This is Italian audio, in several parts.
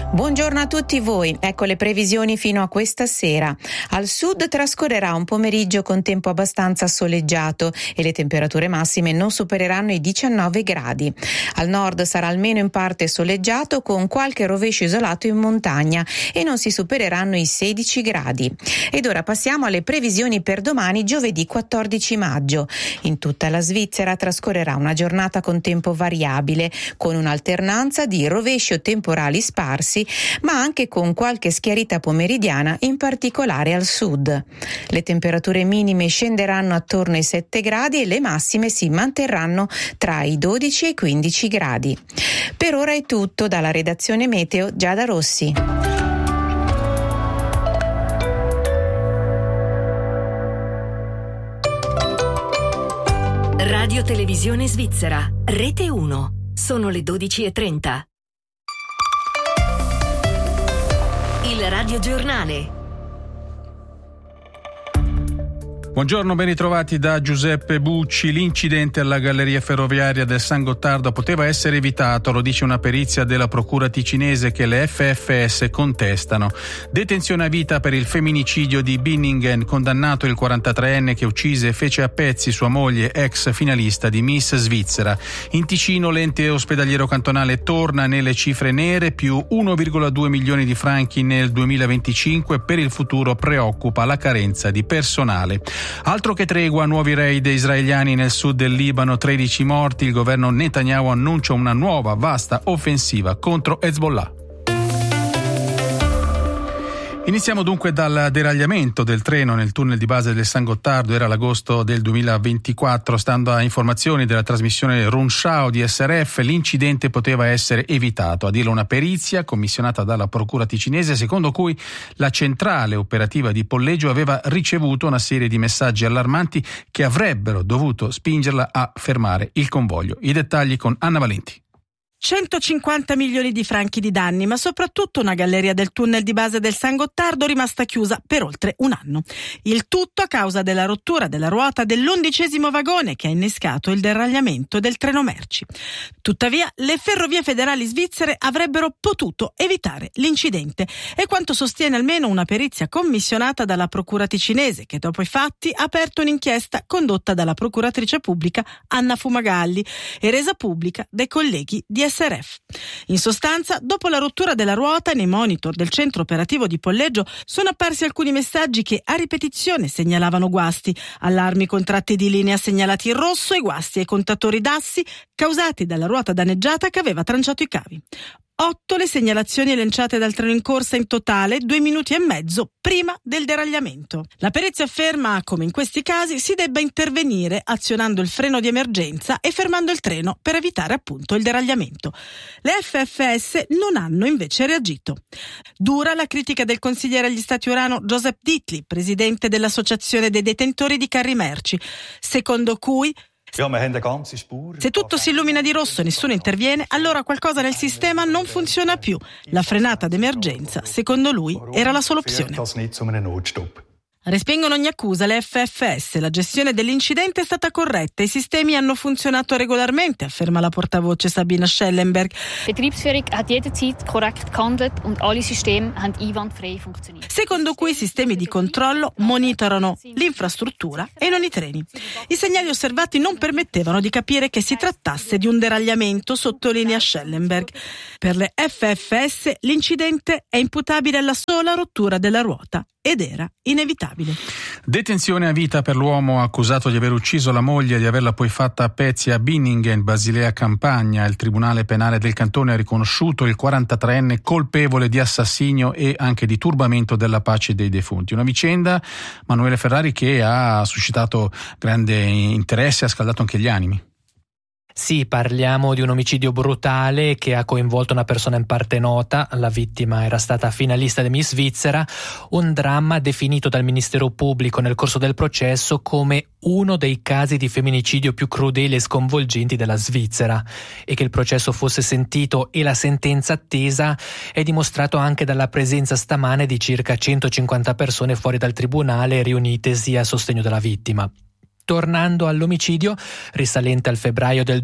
Buongiorno a tutti voi, ecco le previsioni fino a questa sera. Al sud trascorrerà un pomeriggio con tempo abbastanza soleggiato e le temperature massime non supereranno i 19 gradi. Al nord sarà almeno in parte soleggiato con qualche rovescio isolato in montagna e non si supereranno i 16 gradi. Ed ora passiamo alle previsioni per domani, giovedì 14 maggio. In tutta la Svizzera trascorrerà una giornata con tempo variabile, con un'alternanza di rovesci temporali sparsi, ma anche con qualche schiarita pomeridiana, in particolare al sud. Le temperature minime scenderanno attorno ai 7 gradi e le massime si manterranno tra i 12 e i 15 gradi. Per ora è tutto dalla redazione Meteo Giada Rossi. Radio Televisione Svizzera, Rete 1. Sono le 12:30. Il radiogiornale. Buongiorno, ben ritrovati da Giuseppe Bucci. L'incidente alla galleria ferroviaria del San Gottardo poteva essere evitato, lo dice una perizia della procura ticinese che le FFS contestano. Detenzione a vita per il femminicidio di Binningen, condannato il 43enne che uccise e fece a pezzi sua moglie, ex finalista di Miss Svizzera. In Ticino l'ente ospedaliero cantonale torna nelle cifre nere, più 1,2 milioni di franchi nel 2025, per il futuro preoccupa la carenza di personale. Altro che tregua, nuovi raid israeliani nel sud del Libano, 13 morti, il governo Netanyahu annuncia una nuova vasta offensiva contro Hezbollah. Iniziamo dunque dal deragliamento del treno nel tunnel di base del San Gottardo. Era l'agosto del 2024. Stando a informazioni della trasmissione Rundschau di SRF, l'incidente poteva essere evitato. A dirlo una perizia commissionata dalla procura ticinese, secondo cui la centrale operativa di Polleggio aveva ricevuto una serie di messaggi allarmanti che avrebbero dovuto spingerla a fermare il convoglio. I dettagli con Anna Valenti. 150 milioni di franchi di danni, ma soprattutto una galleria del tunnel di base del San Gottardo rimasta chiusa per oltre un anno. Il tutto a causa della rottura della ruota dell'11° vagone che ha innescato il deragliamento del treno merci. Tuttavia, le ferrovie federali svizzere avrebbero potuto evitare l'incidente, è quanto sostiene almeno una perizia commissionata dalla procura ticinese, che dopo i fatti ha aperto un'inchiesta condotta dalla procuratrice pubblica Anna Fumagalli e resa pubblica dai colleghi di SRF. In sostanza, dopo la rottura della ruota, nei monitor del centro operativo di Polleggio sono apparsi alcuni messaggi che a ripetizione segnalavano guasti, allarmi con tratti di linea segnalati in rosso e guasti ai contatori d'assi causati dalla ruota danneggiata che aveva tranciato i cavi. 8 le segnalazioni lanciate dal treno in corsa in totale 2 minuti e mezzo prima del deragliamento. La perizia afferma come in questi casi si debba intervenire azionando il freno di emergenza e fermando il treno per evitare appunto il deragliamento. Le FFS non hanno invece reagito. Dura la critica del consigliere agli Stati Urano Joseph Dietli, presidente dell'Associazione dei detentori di carri merci, secondo cui se tutto si illumina di rosso e nessuno interviene, allora qualcosa nel sistema non funziona più. La frenata d'emergenza, secondo lui, era la sola opzione. Respingono ogni accusa le FFS, la gestione dell'incidente è stata corretta, i sistemi hanno funzionato regolarmente, afferma la portavoce Sabina Schellenberg. Betriebsführung hat jederzeit korrekt gehandelt und alle Systeme haben einwandfrei funktioniert. Secondo cui i sistemi di controllo monitorano l'infrastruttura e non i treni. I segnali osservati non permettevano di capire che si trattasse di un deragliamento, sottolinea Schellenberg. Per le FFS l'incidente è imputabile alla sola rottura della ruota ed era inevitabile. Detenzione a vita per l'uomo accusato di aver ucciso la moglie e di averla poi fatta a pezzi a Binningen, Basilea Campagna. Il Tribunale Penale del Cantone ha riconosciuto il 43enne colpevole di assassinio e anche di turbamento della pace dei defunti. Una vicenda, Manuele Ferrari, che ha suscitato grande interesse e ha scaldato anche gli animi. Sì, parliamo di un omicidio brutale che ha coinvolto una persona in parte nota. La vittima era stata finalista di Miss Svizzera, un dramma definito dal Ministero Pubblico nel corso del processo come uno dei casi di femminicidio più crudeli e sconvolgenti della Svizzera. E che il processo fosse sentito e la sentenza attesa è dimostrato anche dalla presenza stamane di circa 150 persone fuori dal tribunale riunitesi a sostegno della vittima. Tornando all'omicidio, risalente al febbraio del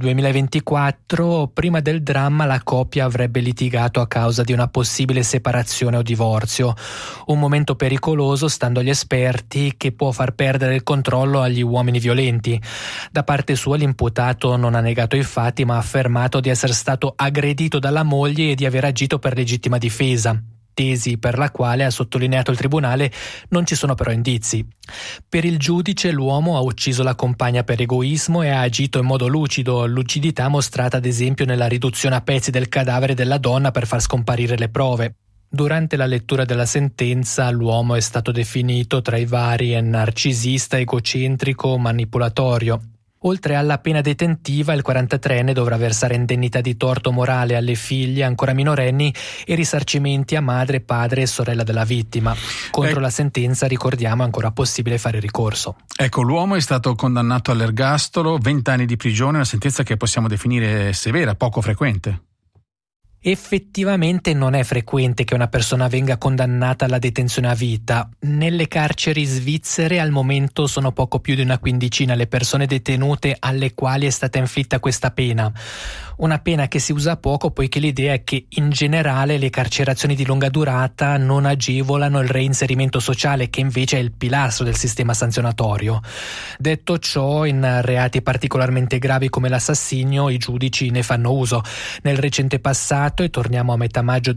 2024, prima del dramma la coppia avrebbe litigato a causa di una possibile separazione o divorzio. Un momento pericoloso, stando agli esperti, che può far perdere il controllo agli uomini violenti. Da parte sua l'imputato non ha negato i fatti, ma ha affermato di essere stato aggredito dalla moglie e di aver agito per legittima difesa. Tesi per la quale, ha sottolineato il tribunale, non ci sono però indizi. Per il giudice l'uomo ha ucciso la compagna per egoismo e ha agito in modo lucido, lucidità mostrata ad esempio nella riduzione a pezzi del cadavere della donna per far scomparire le prove. Durante la lettura della sentenza l'uomo è stato definito tra i vari narcisista, egocentrico, manipolatorio. Oltre alla pena detentiva, il 43enne dovrà versare indennità di torto morale alle figlie ancora minorenni e risarcimenti a madre, padre e sorella della vittima. Contro la sentenza, ricordiamo, è ancora possibile fare ricorso. Ecco, l'uomo è stato condannato all'ergastolo, 20 anni di prigione, una sentenza che possiamo definire severa, poco frequente. Effettivamente non è frequente che una persona venga condannata alla detenzione a vita. Nelle carceri svizzere al momento sono poco più di una quindicina le persone detenute alle quali è stata inflitta questa pena. Una pena che si usa poco, poiché l'idea è che in generale le carcerazioni di lunga durata non agevolano il reinserimento sociale, che invece è il pilastro del sistema sanzionatorio. Detto ciò, in reati particolarmente gravi come l'assassinio i giudici ne fanno uso. Nel recente passato, e torniamo a metà maggio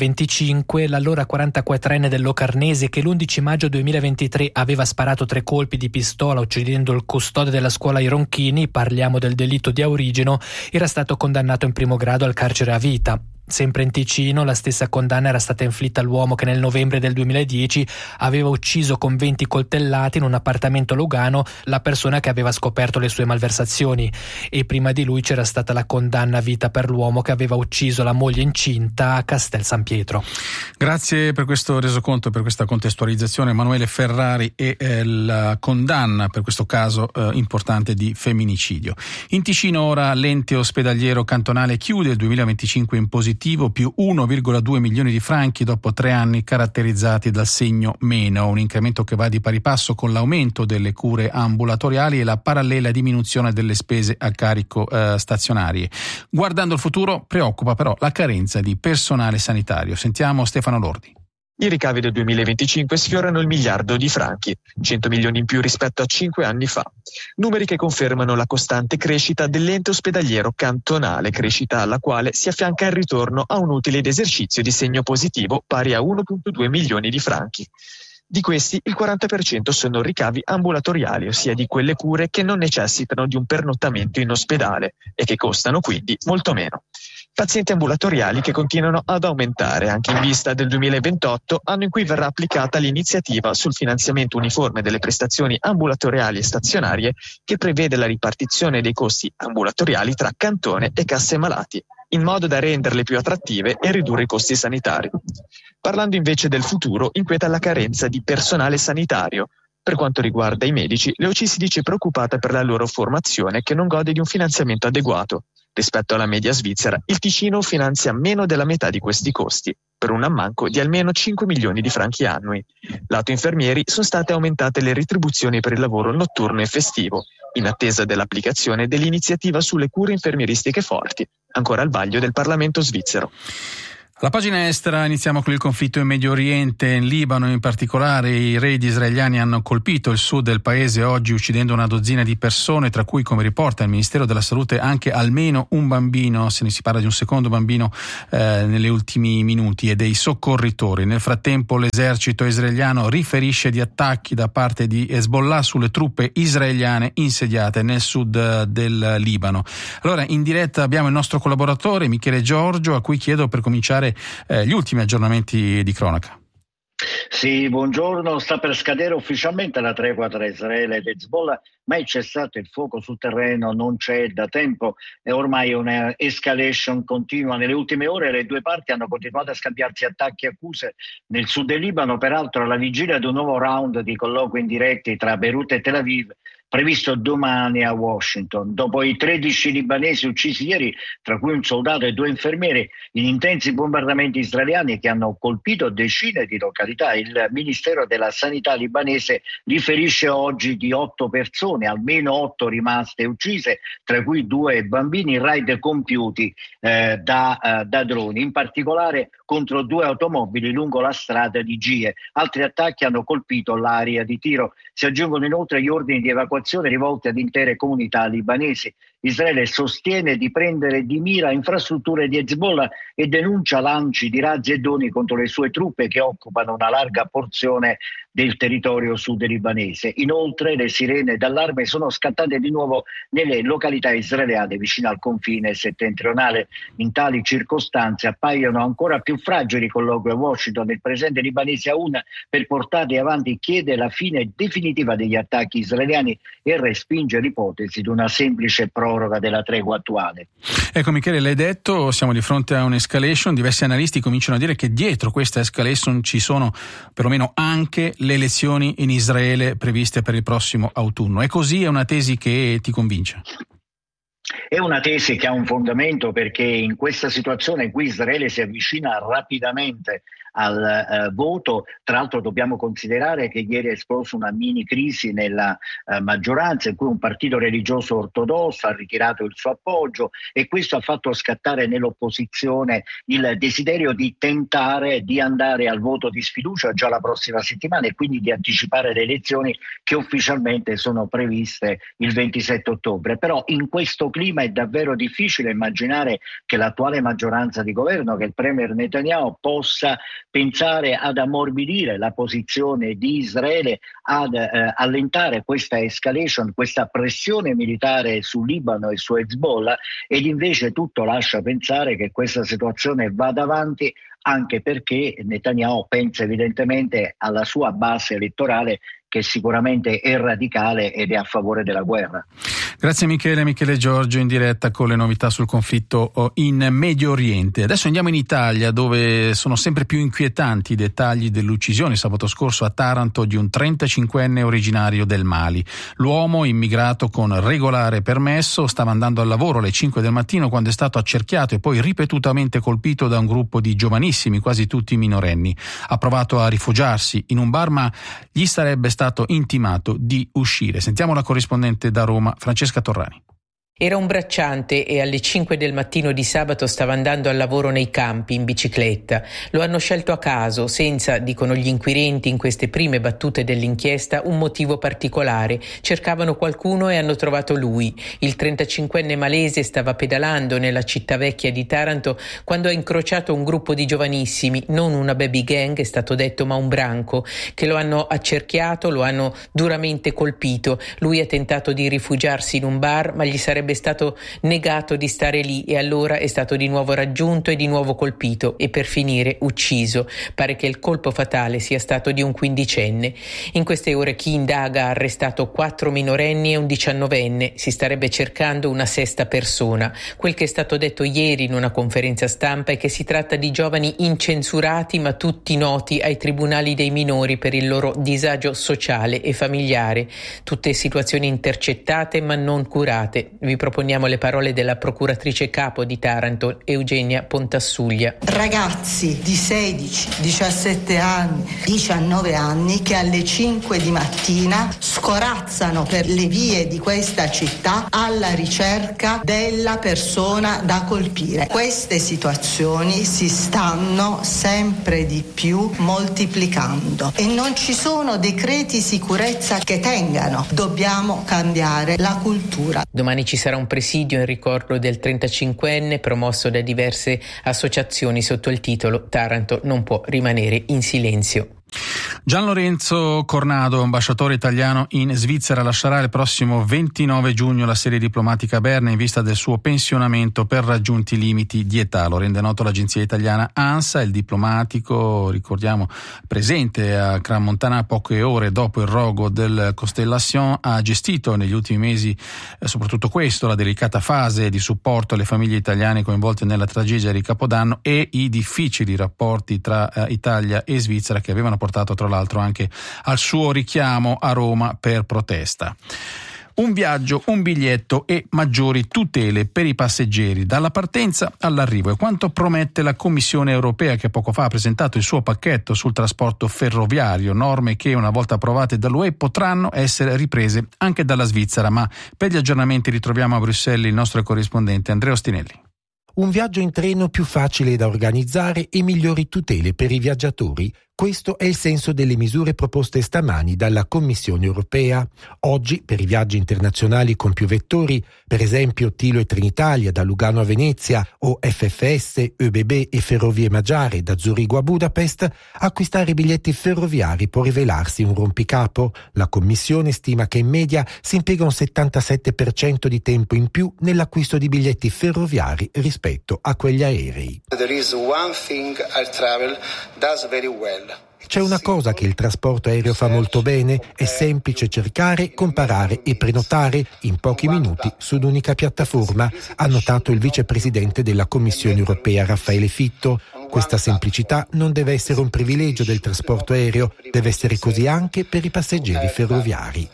2025, l'allora 44enne del Locarnese, che l'11 maggio 2023 aveva sparato 3 colpi di pistola uccidendo il custode della scuola ai Ronchini, parliamo del delitto di Aurigeno, era stato condannato in primo grado al carcere a vita. Sempre in Ticino la stessa condanna era stata inflitta all'uomo che nel novembre del 2010 aveva ucciso con 20 coltellate in un appartamento a Lugano la persona che aveva scoperto le sue malversazioni, e prima di lui c'era stata la condanna a vita per l'uomo che aveva ucciso la moglie incinta a Castel San Pietro. Grazie per questo resoconto, per questa contestualizzazione, Emanuele Ferrari, e la condanna per questo caso importante di femminicidio. In Ticino ora l'ente ospedaliero cantonale chiude il 2025 in positivo, più 1,2 milioni di franchi dopo 3 anni caratterizzati dal segno meno, un incremento che va di pari passo con l'aumento delle cure ambulatoriali e la parallela diminuzione delle spese a carico stazionarie. Guardando il futuro preoccupa però la carenza di personale sanitario. Sentiamo Stefano Lordi. I ricavi del 2025 sfiorano il miliardo di franchi, 100 milioni in più rispetto a 5 anni fa. Numeri che confermano la costante crescita dell'ente ospedaliero cantonale, crescita alla quale si affianca il ritorno a un utile d'esercizio di segno positivo pari a 1,2 milioni di franchi. Di questi il 40% sono ricavi ambulatoriali, ossia di quelle cure che non necessitano di un pernottamento in ospedale e che costano quindi molto meno. Pazienti ambulatoriali che continuano ad aumentare anche in vista del 2028, anno in cui verrà applicata l'iniziativa sul finanziamento uniforme delle prestazioni ambulatoriali e stazionarie, che prevede la ripartizione dei costi ambulatoriali tra cantone e casse malati, in modo da renderle più attrattive e ridurre i costi sanitari. Parlando invece del futuro, inquieta la carenza di personale sanitario. Per quanto riguarda i medici, l'EOC si dice preoccupata per la loro formazione, che non gode di un finanziamento adeguato. Rispetto alla media svizzera, il Ticino finanzia meno della metà di questi costi, per un ammanco di almeno 5 milioni di franchi annui. Lato infermieri, sono state aumentate le retribuzioni per il lavoro notturno e festivo, in attesa dell'applicazione dell'iniziativa sulle cure infermieristiche forti, ancora al vaglio del Parlamento svizzero. Alla pagina estera iniziamo con il conflitto in Medio Oriente. In Libano in particolare i raid israeliani hanno colpito il sud del paese oggi, uccidendo una dozzina di persone, tra cui, come riporta il Ministero della Salute, anche almeno un bambino. Se ne si parla di un secondo bambino negli ultimi minuti, e dei soccorritori. Nel frattempo l'esercito israeliano riferisce di attacchi da parte di Hezbollah sulle truppe israeliane insediate nel sud del Libano. Allora in diretta abbiamo il nostro collaboratore Michele Giorgio, a cui chiedo per cominciare gli ultimi aggiornamenti di cronaca. Sì, buongiorno. Sta per scadere ufficialmente la tregua tra Israele ed Hezbollah, ma è cessato il fuoco sul terreno, non c'è da tempo e ormai una escalation continua. Nelle ultime ore le due parti hanno continuato a scambiarsi attacchi e accuse nel sud del Libano, peraltro alla vigilia di un nuovo round di colloqui indiretti tra Beirut e Tel Aviv, previsto domani a Washington. Dopo i 13 libanesi uccisi ieri, tra cui un soldato e 2 infermieri, in intensi bombardamenti israeliani che hanno colpito decine di località, il Ministero della Sanità libanese riferisce oggi di 8 persone, almeno 8 rimaste uccise, tra cui 2 bambini, raid compiuti da droni, in particolare contro 2 automobili lungo la strada di Gie. Altri attacchi hanno colpito l'area di tiro. Si aggiungono inoltre gli ordini di evacuazione rivolti ad intere comunità libanesi. Israele sostiene di prendere di mira infrastrutture di Hezbollah e denuncia lanci di razzi e droni contro le sue truppe che occupano una larga porzione del territorio sud libanese. Inoltre le sirene d'allarme sono scattate di nuovo nelle località israeliane vicino al confine settentrionale. In tali circostanze appaiono ancora più fragili i colloqui a Washington. Il presidente libanese Aoun, per portarli avanti, chiede la fine definitiva degli attacchi israeliani e respinge l'ipotesi di una semplice proroga della tregua attuale. Ecco Michele, l'hai detto, siamo di fronte a un'escalation. Diversi analisti cominciano a dire che dietro questa escalation ci sono perlomeno anche le elezioni in Israele previste per il prossimo autunno. È così? È una tesi che ti convince? È una tesi che ha un fondamento, perché in questa situazione in cui Israele si avvicina rapidamente al voto, tra l'altro dobbiamo considerare che ieri è esplosa una mini crisi nella maggioranza, in cui un partito religioso ortodosso ha ritirato il suo appoggio, e questo ha fatto scattare nell'opposizione il desiderio di tentare di andare al voto di sfiducia già la prossima settimana e quindi di anticipare le elezioni che ufficialmente sono previste il 27 ottobre. Però in questo clima è davvero difficile immaginare che l'attuale maggioranza di governo, che il premier Netanyahu, possa pensare ad ammorbidire la posizione di Israele, ad allentare questa escalation, questa pressione militare sul Libano e su Hezbollah, ed invece tutto lascia pensare che questa situazione vada avanti, anche perché Netanyahu pensa evidentemente alla sua base elettorale, che sicuramente è radicale ed è a favore della guerra. Grazie Michele Giorgio in diretta con le novità sul conflitto in Medio Oriente. Adesso andiamo in Italia, dove sono sempre più inquietanti i dettagli dell'uccisione sabato scorso a Taranto di un 35enne originario del Mali. L'uomo, immigrato con regolare permesso, stava andando al lavoro alle 5 del mattino quando è stato accerchiato e poi ripetutamente colpito da un gruppo di giovanissimi, quasi tutti minorenni. Ha provato a rifugiarsi in un bar, ma gli sarebbe stato intimato di uscire. Sentiamo la corrispondente da Roma, Francesca Torrani. Era un bracciante e alle 5 del mattino di sabato stava andando al lavoro nei campi in bicicletta. Lo hanno scelto a caso, senza, dicono gli inquirenti in queste prime battute dell'inchiesta, un motivo particolare. Cercavano qualcuno e hanno trovato lui. Il 35enne malese stava pedalando nella città vecchia di Taranto quando ha incrociato un gruppo di giovanissimi, non una baby gang, è stato detto, ma un branco, che lo hanno accerchiato, lo hanno duramente colpito. Lui ha tentato di rifugiarsi in un bar, ma gli sarebbe stato negato di stare lì, e allora è stato di nuovo raggiunto e di nuovo colpito e per finire ucciso. Pare che il colpo fatale sia stato di un 15enne. In queste ore chi indaga ha arrestato 4 minorenni e un 19enne. Si starebbe cercando una sesta persona. Quel che è stato detto ieri in una conferenza stampa è che si tratta di giovani incensurati ma tutti noti ai tribunali dei minori per il loro disagio sociale e familiare. Tutte situazioni intercettate ma non curate. Vi proponiamo le parole della procuratrice capo di Taranto, Eugenia Pontassuglia. Ragazzi di 16, 17 anni, 19 anni che alle 5 di mattina scorazzano per le vie di questa città alla ricerca della persona da colpire. Queste situazioni si stanno sempre di più moltiplicando e non ci sono decreti sicurezza che tengano. Dobbiamo cambiare la cultura. Domani ci sarà un presidio in ricordo del 35enne promosso da diverse associazioni sotto il titolo Taranto non può rimanere in silenzio. Gian Lorenzo Cornado, ambasciatore italiano in Svizzera, lascerà il prossimo 29 giugno la sede diplomatica a Berna in vista del suo pensionamento per raggiunti limiti di età. Lo rende noto l'agenzia italiana ANSA. Il diplomatico, ricordiamo, presente a Crans-Montana poche ore dopo il rogo del Constellation, ha gestito negli ultimi mesi soprattutto questo, la delicata fase di supporto alle famiglie italiane coinvolte nella tragedia di Capodanno e i difficili rapporti tra Italia e Svizzera, che avevano portato tra l'altro anche al suo richiamo a Roma per protesta. Un viaggio, un biglietto e maggiori tutele per i passeggeri dalla partenza all'arrivo. È quanto promette la Commissione europea, che poco fa ha presentato il suo pacchetto sul trasporto ferroviario, norme che una volta approvate dall'UE potranno essere riprese anche dalla Svizzera. Ma per gli aggiornamenti ritroviamo a Bruxelles il nostro corrispondente Andrea Ostinelli. Un viaggio in treno più facile da organizzare e migliori tutele per i viaggiatori. Questo è il senso delle misure proposte stamani dalla Commissione europea. Oggi, per i viaggi internazionali con più vettori, per esempio Tilo e Trenitalia da Lugano a Venezia o FFS, ÖBB e Ferrovie Magiare da Zurigo a Budapest, acquistare biglietti ferroviari può rivelarsi un rompicapo. La Commissione stima che in media si impiega un 77% di tempo in più nell'acquisto di biglietti ferroviari rispetto a quelli aerei. There is one thing air travel does very well. C'è una cosa che il trasporto aereo fa molto bene, è semplice cercare, comparare e prenotare in pochi minuti su un'unica piattaforma, ha notato il vicepresidente della Commissione europea Raffaele Fitto. Questa semplicità non deve essere un privilegio del trasporto aereo, deve essere così anche per i passeggeri ferroviari.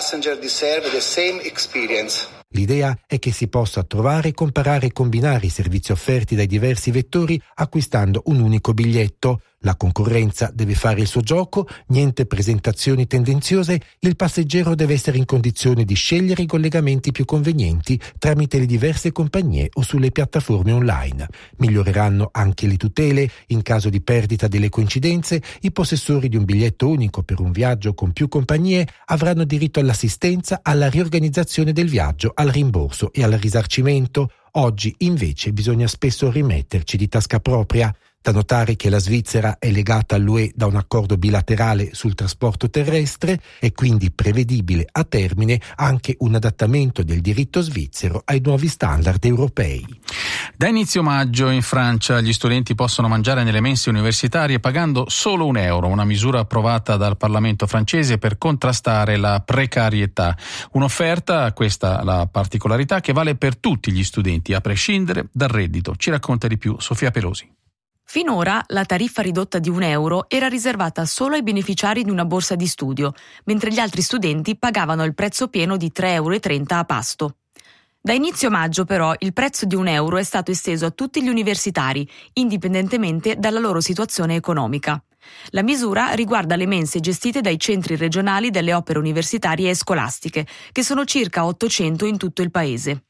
L'idea è che si possa trovare, comparare e combinare i servizi offerti dai diversi vettori acquistando un unico biglietto. La concorrenza deve fare il suo gioco, niente presentazioni tendenziose, il passeggero deve essere in condizione di scegliere i collegamenti più convenienti tramite le diverse compagnie o sulle piattaforme online. Miglioreranno anche le tutele. In caso di perdita delle coincidenze, i possessori di un biglietto unico per un viaggio con più compagnie avranno diritto all'assistenza, alla riorganizzazione del viaggio, al rimborso e al risarcimento. Oggi invece bisogna spesso rimetterci di tasca propria. Da notare che la Svizzera è legata all'UE da un accordo bilaterale sul trasporto terrestre e quindi prevedibile a termine anche un adattamento del diritto svizzero ai nuovi standard europei. Da inizio maggio in Francia gli studenti possono mangiare nelle mense universitarie pagando solo €1, una misura approvata dal Parlamento francese per contrastare la precarietà. Un'offerta, questa la particolarità, che vale per tutti gli studenti, a prescindere dal reddito. Ci racconta di più Sofia Pelosi. Finora la tariffa ridotta di €1 era riservata solo ai beneficiari di una borsa di studio, mentre gli altri studenti pagavano il prezzo pieno di €3,30 a pasto. Da inizio maggio però il prezzo di €1 è stato esteso a tutti gli universitari, indipendentemente dalla loro situazione economica. La misura riguarda le mense gestite dai centri regionali delle opere universitarie e scolastiche, che sono circa 800 in tutto il paese.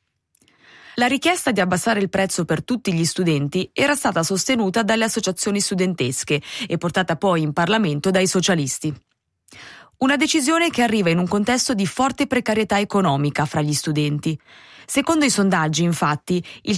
La richiesta di abbassare il prezzo per tutti gli studenti era stata sostenuta dalle associazioni studentesche e portata poi in Parlamento dai socialisti. Una decisione che arriva in un contesto di forte precarietà economica fra gli studenti. Secondo i sondaggi, infatti, il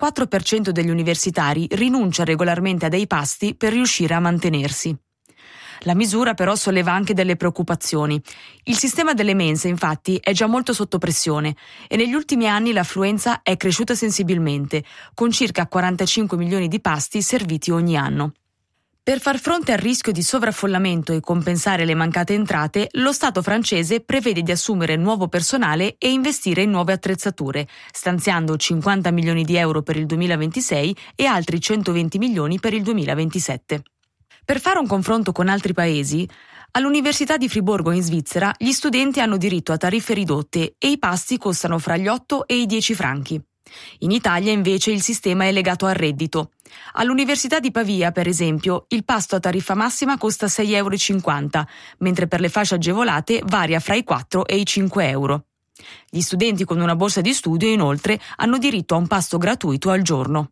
34% degli universitari rinuncia regolarmente a dei pasti per riuscire a mantenersi. La misura però solleva anche delle preoccupazioni. Il sistema delle mense, infatti, è già molto sotto pressione e negli ultimi anni l'affluenza è cresciuta sensibilmente, con circa 45 milioni di pasti serviti ogni anno. Per far fronte al rischio di sovraffollamento e compensare le mancate entrate, lo Stato francese prevede di assumere nuovo personale e investire in nuove attrezzature, stanziando 50 milioni di euro per il 2026 e altri 120 milioni per il 2027. Per fare un confronto con altri paesi, all'Università di Friburgo in Svizzera gli studenti hanno diritto a tariffe ridotte e i pasti costano fra gli 8 e i 10 franchi. In Italia invece il sistema è legato al reddito. All'Università di Pavia, per esempio, il pasto a tariffa massima costa €6,50, mentre per le fasce agevolate varia fra i 4 e i €5. Gli studenti con una borsa di studio, inoltre, hanno diritto a un pasto gratuito al giorno.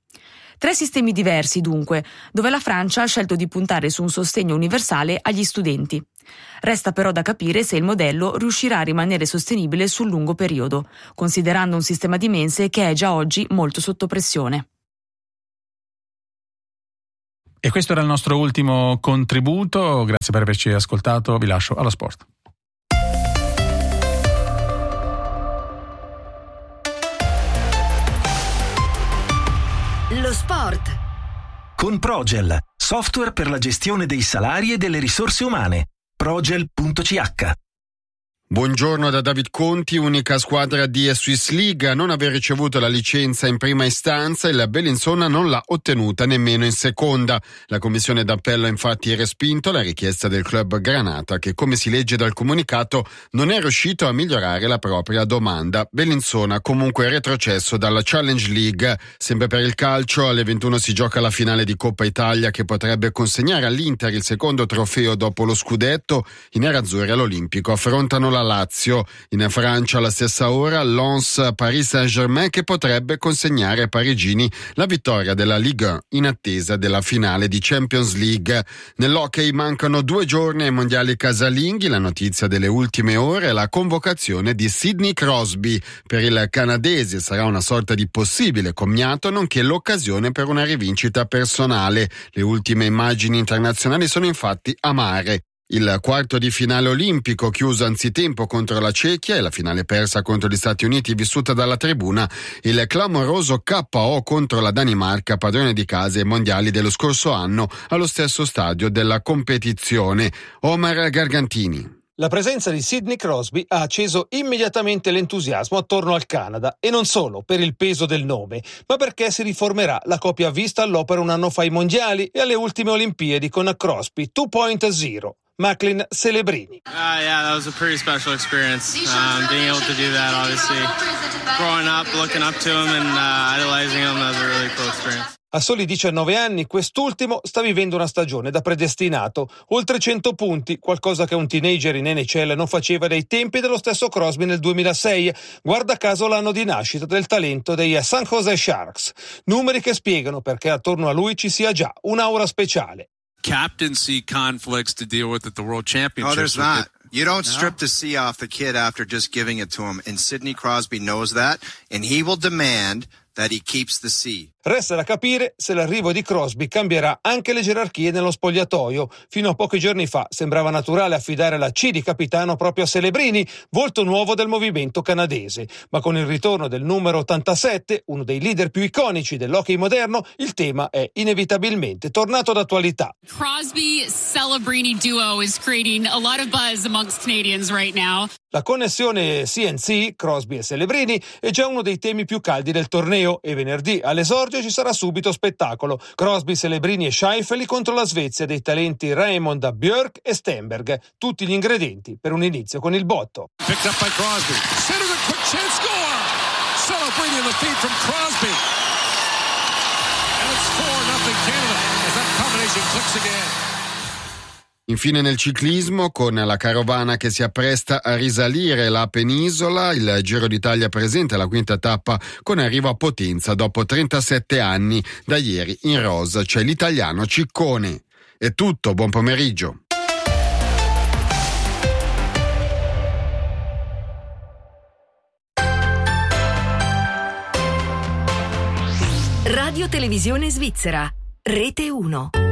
3 sistemi diversi, dunque, dove la Francia ha scelto di puntare su un sostegno universale agli studenti. Resta però da capire se il modello riuscirà a rimanere sostenibile sul lungo periodo, considerando un sistema di mense che è già oggi molto sotto pressione. E questo era il nostro ultimo contributo. Grazie per averci ascoltato. Vi lascio allo sport. Lo sport con Progel, software per la gestione dei salari e delle risorse umane. Progel.ch Buongiorno da David Conti, unica squadra di Swiss League a non aver ricevuto la licenza in prima istanza, il Bellinzona non l'ha ottenuta nemmeno in seconda. La commissione d'appello ha infatti respinto la richiesta del club Granata che, come si legge dal comunicato, non è riuscito a migliorare la propria domanda. Bellinzona comunque è retrocesso dalla Challenge League. Sempre per il calcio, alle 21 si gioca la finale di Coppa Italia che potrebbe consegnare all'Inter il secondo trofeo dopo lo scudetto. I nerazzurri all'Olimpico affrontano la Lazio. In Francia alla stessa ora Lens Paris Saint-Germain che potrebbe consegnare ai parigini la vittoria della Ligue 1 in attesa della finale di Champions League. Nell'hockey mancano 2 giorni ai mondiali casalinghi. La notizia delle ultime ore è la convocazione di Sidney Crosby. Per il canadese sarà una sorta di possibile commiato nonché l'occasione per una rivincita personale. Le ultime immagini internazionali sono infatti amare. Il quarto di finale olimpico chiuso anzitempo contro la Cechia e la finale persa contro gli Stati Uniti vissuta dalla tribuna, il clamoroso KO contro la Danimarca, padrone di casa ai mondiali dello scorso anno allo stesso stadio della competizione. Omar Gargantini. La presenza di Sidney Crosby ha acceso immediatamente l'entusiasmo attorno al Canada e non solo per il peso del nome, ma perché si riformerà la coppia vista all'opera un anno fa ai mondiali e alle ultime Olimpiadi con Crosby 2.0. Macklin Celebrini. Yeah, that was a pretty special experience. Being able to do that, obviously, growing up, looking up to him and idolizing him, that was a really cool experience. A soli 19 anni, quest'ultimo sta vivendo una stagione da predestinato. Oltre 100 punti, qualcosa che un teenager in NHL non faceva dai tempi dello stesso Crosby nel 2006. Guarda caso l'anno di nascita del talento dei San Jose Sharks. Numeri che spiegano perché attorno a lui ci sia già un'aura speciale. Captaincy conflicts to deal with at the World Championships. No, there's not. You don't strip the C off the kid after just giving it to him. And Sidney Crosby knows that, and he will demand that he keeps the C. Resta da capire se l'arrivo di Crosby cambierà anche le gerarchie nello spogliatoio. Fino a pochi giorni fa sembrava naturale affidare la C di capitano proprio a Celebrini, volto nuovo del movimento canadese. Ma con il ritorno del numero 87, uno dei leader più iconici dell'hockey moderno, il tema è inevitabilmente tornato d'attualità. Crosby-Celebrini duo is creating a lot of buzz amongst Canadians right now. La connessione CNC, Crosby e Celebrini, è già uno dei temi più caldi del torneo e venerdì all'esordio ci sarà subito spettacolo. Crosby, Celebrini e Scheifele contro la Svezia dei talenti Raymond, Björk e Stenberg. Tutti gli ingredienti per un inizio con il botto. Picked up by Crosby. Center the quick chance score. Celebrini in the feed from Crosby. And it's 4-0 Canada as that combination clicks again. Infine nel ciclismo, con la carovana che si appresta a risalire la penisola, il Giro d'Italia presenta la quinta tappa con arrivo a Potenza dopo 37 anni. Da ieri in rosa c'è l'italiano Ciccone. È tutto, buon pomeriggio. Radio Televisione Svizzera, Rete 1.